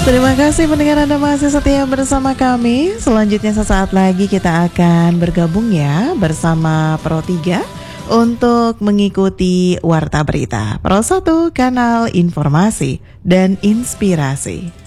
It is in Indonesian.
Terima kasih pendengar Anda masih setia bersama kami. Selanjutnya sesaat lagi kita akan bergabung ya bersama Pro 3 untuk mengikuti Warta Berita Pro 1 kanal informasi dan inspirasi.